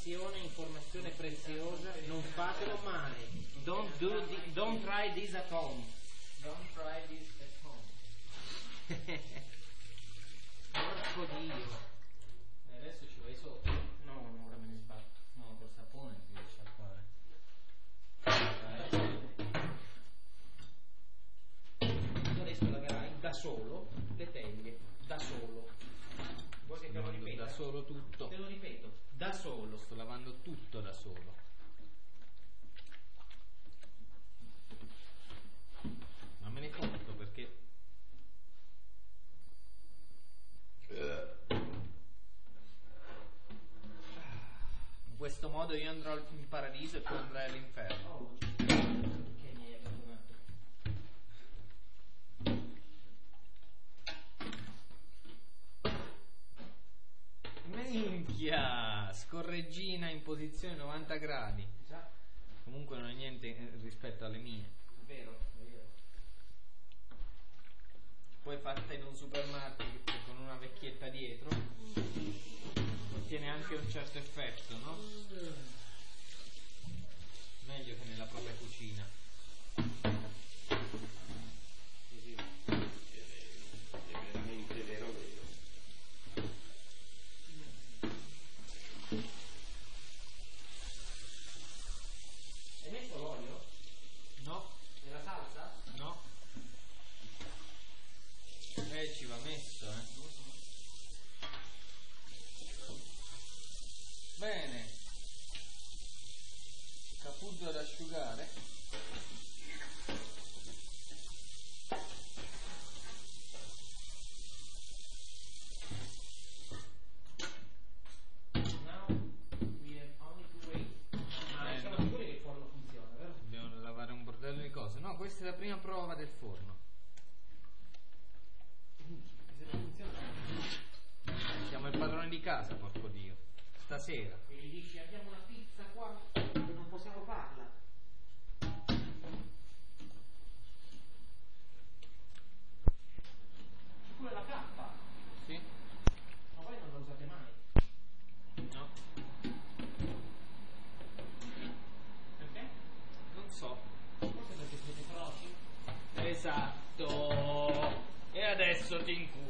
informazione preziosa, non fatelo mai. Don't try this at home. Don't try this at home. Porco Dio. Adesso ci vai sopra. No, ora me ne sbatto. No, col sapone si riesce a fare. Adesso laverai da solo le teglie, da solo. Vuoi che te lo ripeta? Da solo tutto. Te lo ripeto, da solo. Sto lavando tutto da solo. Ma me ne foto perché in questo modo io andrò in paradiso e tu andrai all'inferno. Che mi hai abbandonato. Minchia! Scorreggina in posizione 90 gradi. Già, Comunque non è niente rispetto alle mie. vero. Poi fatta in un supermarket con una vecchietta dietro ottiene anche un certo effetto, no? Meglio che nella propria cucina. È veramente vero. Hai messo l'olio? No, Nella salsa? no. Ci va messo, Bene. Capuzzo ad asciugare. Now we have only to wait. Siamo sicuri che il forno funziona, vero? Dobbiamo lavare un bordello di cose. No, questa è la prima prova del forno. Siamo il padrone di casa, porco Dio. Stasera. E gli dici abbiamo una pizza qua e non possiamo farla. Pure la cappa. Sì? Ma voi non la usate mai. No. Perché? Non so. Forse perché siete froci. Esatto. E adesso ti inculo.